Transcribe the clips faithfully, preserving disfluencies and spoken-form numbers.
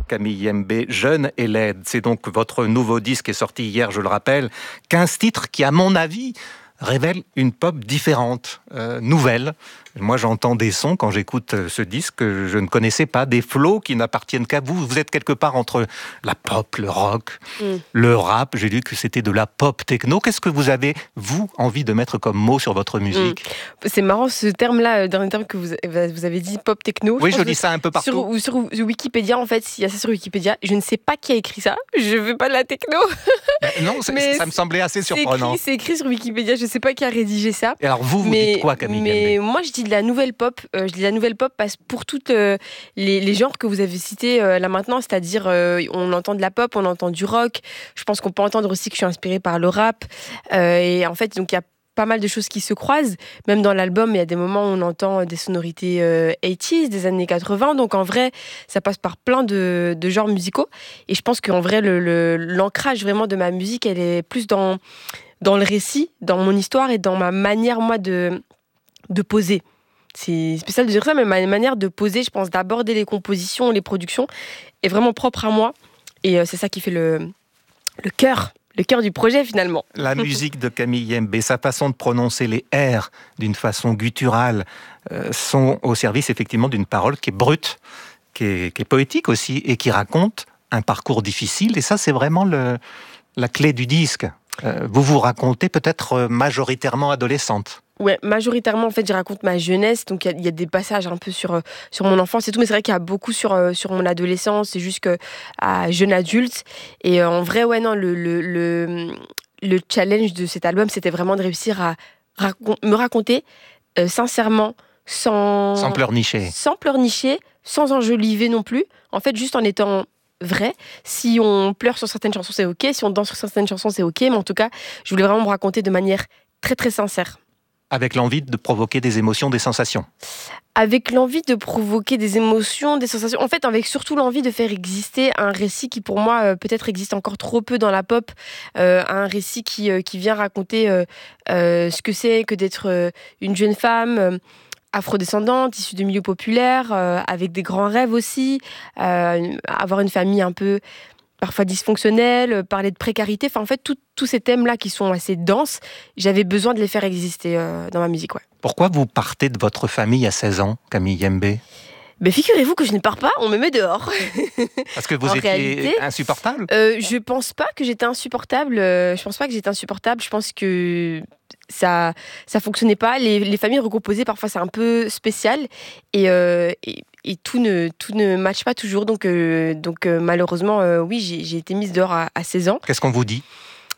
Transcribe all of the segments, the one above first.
Camille Yembe, Jeune et laide. C'est donc votre nouveau disque qui est sorti hier, je le rappelle. quinze titres qui, à mon avis, révèlent une pop différente, euh, nouvelle. Moi, j'entends des sons quand j'écoute ce disque que je ne connaissais pas, des flows qui n'appartiennent qu'à vous. Vous êtes quelque part entre la pop, le rock, mm. le rap. J'ai lu que c'était de la pop techno. Qu'est-ce que vous avez, vous, envie de mettre comme mot sur votre musique ? mm. C'est marrant ce terme-là, le dernier terme que vous, vous avez dit, pop techno. Oui, je, je dis ça un peu partout. Sur, ou sur Wikipédia, en fait, il y a ça sur Wikipédia. Je ne sais pas qui a écrit ça. Je veux pas de la techno. Ben non, mais ça me semblait assez surprenant. C'est écrit, c'est écrit sur Wikipédia. Je ne sais pas qui a rédigé ça. Et alors vous, vous mais, dites quoi, Camille Mais Yembe ? moi, je dis de la nouvelle pop. Euh, je dis la nouvelle pop parce pour toutes euh, les, les genres que vous avez cités euh, là maintenant, c'est-à-dire euh, on entend de la pop, on entend du rock. Je pense qu'on peut entendre aussi que je suis inspirée par le rap. Euh, et en fait, donc il y a pas mal de choses qui se croisent. Même dans l'album, il y a des moments où on entend des sonorités euh, quatre-vingt-dix, des années quatre-vingts. Donc en vrai, ça passe par plein de, de genres musicaux. Et je pense qu'en vrai, le, le, l'ancrage vraiment de ma musique, elle est plus dans, dans le récit, dans mon histoire et dans ma manière, moi, de, de poser. C'est spécial de dire ça, mais ma manière de poser, je pense, d'aborder les compositions, les productions, est vraiment propre à moi. Et euh, c'est ça qui fait le, le cœur, le cœur du projet, finalement. La musique de Camille Yembe, sa façon de prononcer les R d'une façon gutturale, euh, sont au service, effectivement, d'une parole qui est brute, qui est, qui est poétique aussi, et qui raconte un parcours difficile. Et ça, c'est vraiment le, la clé du disque. Euh, vous vous racontez peut-être majoritairement adolescente. Ouais, majoritairement, en fait, je raconte ma jeunesse. Donc, il y, y a des passages un peu sur, sur mon enfance et tout. Mais c'est vrai qu'il y a beaucoup sur, sur mon adolescence. C'est juste à jeune adulte. Et euh, en vrai, ouais, non, le, le, le, le challenge de cet album, c'était vraiment de réussir à racon- me raconter euh, sincèrement, sans... Sans pleurnicher. Sans pleurnicher, sans enjoliver non plus. En fait, juste en étant vrai. Si on pleure sur certaines chansons, c'est OK. Si on danse sur certaines chansons, c'est OK. Mais en tout cas, je voulais vraiment me raconter de manière très, très sincère. Avec l'envie de provoquer des émotions, des sensations. Avec l'envie de provoquer des émotions, des sensations. En fait, avec surtout l'envie de faire exister un récit qui, pour moi, euh, peut-être existe encore trop peu dans la pop. Euh, un récit qui, euh, qui vient raconter euh, euh, ce que c'est que d'être euh, une jeune femme euh, afrodescendante, issue de milieux populaires, euh, avec des grands rêves aussi. Euh, avoir une famille un peu... parfois dysfonctionnelle, parler de précarité, enfin en fait tous ces thèmes-là qui sont assez denses, j'avais besoin de les faire exister euh, dans ma musique. Ouais. Pourquoi vous partez de votre famille à seize ans, Camille Yembe ? Ben, figurez-vous que je ne pars pas, on me met dehors. Parce que vous en étiez réalité, insupportable ? euh, Je pense pas que j'étais insupportable, euh, je pense pas que j'étais insupportable, je pense que ça ça fonctionnait pas. Les, les familles recomposées, parfois c'est un peu spécial et, euh, et Et tout ne, tout ne matche pas toujours. Donc, euh, donc euh, malheureusement, euh, oui, j'ai, j'ai été mise dehors à, à seize ans. Qu'est-ce qu'on vous dit ?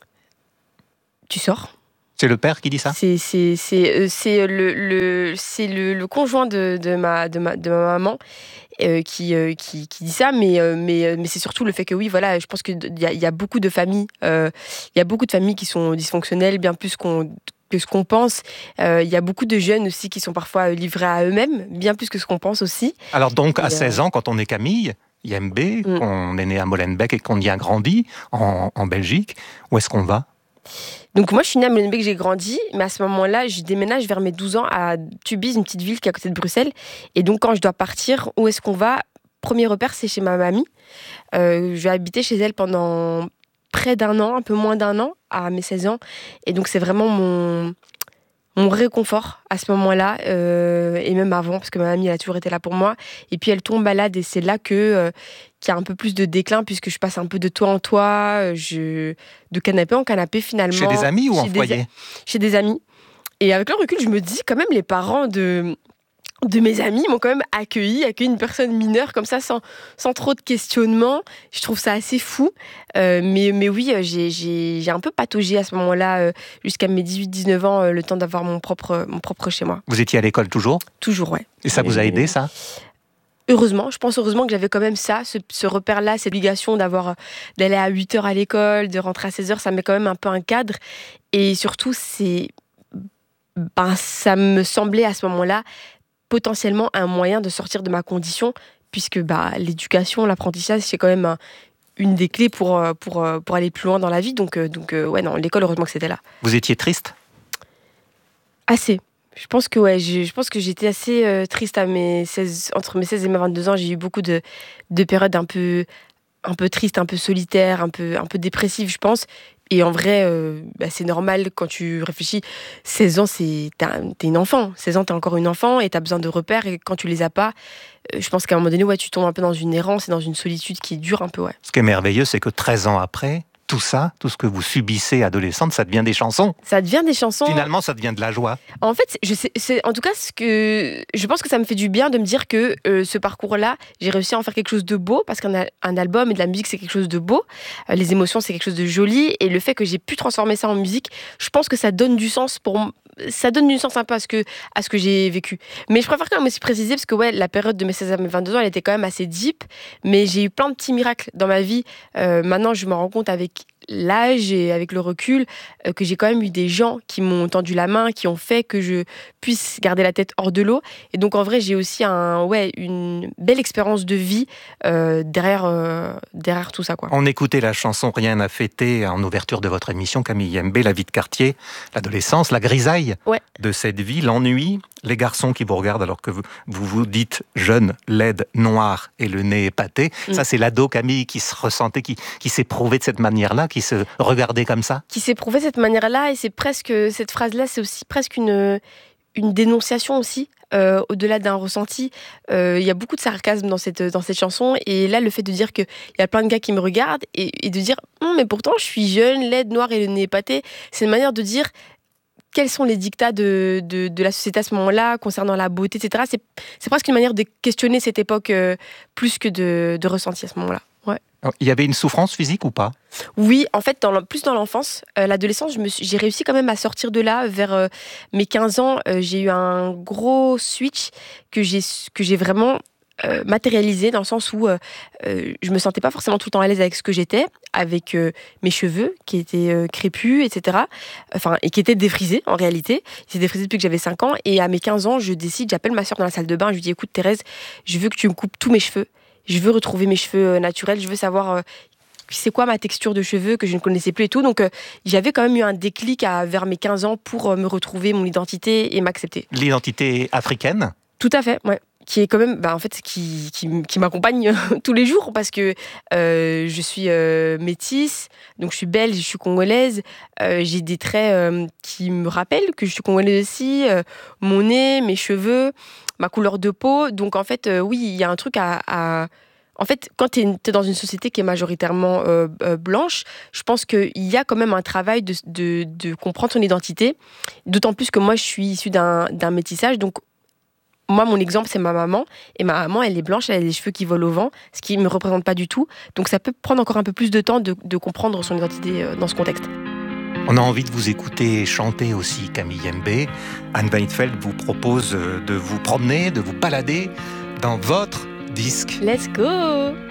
Tu sors ? C'est le père qui dit ça ? C'est, c'est, c'est, euh, c'est, le, le, c'est le, le conjoint de, de, ma, de, ma, de ma maman euh, qui, euh, qui, qui dit ça. Mais, euh, mais, mais c'est surtout le fait que, oui, voilà, je pense qu'il y a, y a beaucoup de familles. Euh, il y a beaucoup de familles qui sont dysfonctionnelles, bien plus qu'on... que ce qu'on pense. Il euh, y a beaucoup de jeunes aussi qui sont parfois livrés à eux-mêmes, bien plus que ce qu'on pense aussi. Alors donc, et à euh... seize ans, quand on est Camille Yembe, mm. qu'on est né à Molenbeek et qu'on y a grandi, en, en Belgique, où est-ce qu'on va ? Donc moi, je suis née à Molenbeek, j'ai grandi, mais à ce moment-là, je déménage vers mes douze ans à Tubize, une petite ville qui est à côté de Bruxelles. Et donc, quand je dois partir, où est-ce qu'on va ? Premier repère, c'est chez ma mamie. Euh, je vais habiter chez elle pendant près d'un an, un peu moins d'un an, à mes seize ans. Et donc, c'est vraiment mon, mon réconfort à ce moment-là, euh, et même avant, parce que ma mamie, elle a toujours été là pour moi. Et puis, elle tombe malade et c'est là que, euh, qu'il y a un peu plus de déclin, puisque je passe un peu de toit en toit, je, de canapé en canapé, finalement. Chez des amis ou en des, foyer ? Chez des amis. Et avec le recul, je me dis, quand même, les parents de... de mes amis m'ont quand même accueilli, accueilli une personne mineure comme ça, sans, sans trop de questionnement. Je trouve ça assez fou. Euh, mais, mais oui, j'ai, j'ai, j'ai un peu pataugé à ce moment-là, euh, jusqu'à mes dix-huit dix-neuf ans, euh, le temps d'avoir mon propre, mon propre chez moi. Vous étiez à l'école toujours ? Toujours, ouais. Et ça vous a aidé, ça ? Heureusement, je pense heureusement que j'avais quand même ça, ce, ce repère-là, cette obligation d'avoir, d'aller à huit heures à l'école, de rentrer à seize heures, ça met quand même un peu un cadre. Et surtout, c'est, ben, ça me semblait à ce moment-là potentiellement un moyen de sortir de ma condition, puisque bah, l'éducation, l'apprentissage, c'est quand même un, une des clés pour, pour, pour aller plus loin dans la vie. Donc, donc ouais, non, l'école, heureusement que c'était là. Vous étiez triste ? Assez. Je pense que ouais, je, je pense que j'étais assez euh, triste à mes seize, entre mes seize et mes vingt-deux ans. J'ai eu beaucoup de, de périodes un peu, un peu tristes, un peu solitaires, un peu, un peu dépressives, je pense. Et en vrai, euh, bah, c'est normal quand tu réfléchis. seize ans, c'est, t'es, un- t'es une enfant. seize ans, t'es encore une enfant et t'as besoin de repères. Et quand tu les as pas, euh, je pense qu'à un moment donné, ouais, tu tombes un peu dans une errance et dans une solitude qui dure un peu, ouais. Ce qui est merveilleux, c'est que treize ans après, tout ça, tout ce que vous subissez adolescente, ça devient des chansons. Ça devient des chansons. Finalement, ça devient de la joie. En fait, je sais, c'est en tout cas ce que je pense que ça me fait du bien de me dire que euh, ce parcours-là, j'ai réussi à en faire quelque chose de beau parce qu'un a- un album et de la musique c'est quelque chose de beau. Euh, les émotions c'est quelque chose de joli et le fait que j'ai pu transformer ça en musique, je pense que ça donne du sens pour m- ça donne du sens un peu à ce que à ce que j'ai vécu. Mais je préfère quand même aussi préciser parce que ouais, la période de mes seize à mes vingt-deux ans, elle était quand même assez deep, mais j'ai eu plein de petits miracles dans ma vie. Euh, maintenant, je me rends compte avec l'âge et avec le recul euh, que j'ai quand même eu des gens qui m'ont tendu la main, qui ont fait que je puisse garder la tête hors de l'eau. Et donc en vrai, j'ai aussi un, ouais, une belle expérience de vie euh, derrière, euh, derrière tout ça, quoi. On écoutait la chanson Rien à fêter en ouverture de votre émission, Camille Yembe, la vie de quartier, l'adolescence, la grisaille Ouais. de cette vie, l'ennui, les garçons qui vous regardent alors que vous vous, vous dites jeune, laide, noire et le nez épaté. Mm. Ça, c'est l'ado Camille qui se ressentait, qui, qui s'éprouvait de cette manière-là, qui se regardait comme ça. Qui s'est prouvé de cette manière-là, et c'est presque, cette phrase-là, c'est aussi presque une, une dénonciation aussi. Euh, au-delà d'un ressenti, euh, il y a beaucoup de sarcasme dans cette, dans cette chanson. Et là, le fait de dire qu'il y a plein de gars qui me regardent et, et de dire Hum, mais pourtant, je suis jeune, laide, noire et le nez épaté, c'est une manière de dire quels sont les dictats de, de, de la société à ce moment-là, concernant la beauté, et cetera. C'est, c'est presque une manière de questionner cette époque euh, plus que de, de ressenti à ce moment-là. Ouais. Il y avait une souffrance physique ou pas? Oui, en fait, dans le- plus dans l'enfance, euh, l'adolescence, je me suis- j'ai réussi quand même à sortir de là. Vers euh, mes quinze ans, euh, j'ai eu un gros switch que j'ai, que j'ai vraiment euh, matérialisé, dans le sens où euh, euh, je me sentais pas forcément tout le temps à l'aise avec ce que j'étais, avec euh, mes cheveux qui étaient euh, crépus, et cetera. Enfin, et qui étaient défrisés en réalité. Ils étaient défrisés depuis que j'avais cinq ans. Et à mes quinze ans, je décide, j'appelle ma soeur dans la salle de bain, je lui dis écoute Thérèse, je veux que tu me coupes tous mes cheveux. Je veux retrouver mes cheveux euh, naturels, je veux savoir euh, c'est quoi ma texture de cheveux que je ne connaissais plus et tout. Donc, euh, j'avais quand même eu un déclic à, vers mes quinze ans pour euh, me retrouver mon identité et m'accepter. L'identité africaine? Tout à fait, ouais. Qui est quand même, bah, en fait, qui, qui, qui m'accompagne tous les jours parce que euh, je suis euh, métisse, donc je suis belge, je suis congolaise. Euh, j'ai des traits euh, qui me rappellent que je suis congolaise aussi, euh, mon nez, mes cheveux, ma couleur de peau. Donc, en fait, euh, oui, il y a un truc à, à en fait, quand tu es dans une société qui est majoritairement euh, euh, blanche, je pense qu'il y a quand même un travail de, de, de comprendre son identité. D'autant plus que moi, je suis issue d'un, d'un métissage. Donc, moi, mon exemple, c'est ma maman. Et ma maman, elle est blanche, elle a les cheveux qui volent au vent, ce qui ne me représente pas du tout. Donc, ça peut prendre encore un peu plus de temps de, de comprendre son identité euh, dans ce contexte. On a envie de vous écouter chanter aussi, Camille Yembe. Anne Weidfeld vous propose de vous promener, de vous balader dans votre disque. Let's go!